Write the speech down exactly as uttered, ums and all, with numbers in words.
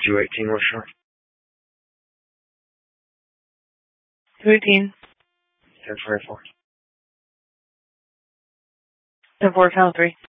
two eighteen North Shore. two eighteen. ten forty-four. ten four, count three.